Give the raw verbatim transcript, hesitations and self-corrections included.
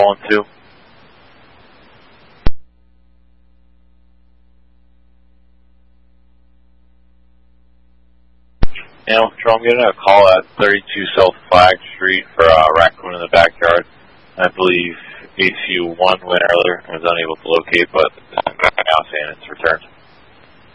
one two. Animal Control, I'm getting a call at thirty-two South Flag Street for a uh, raccoon in the backyard. I believe A C U one went earlier and was unable to locate, but now saying it's returned.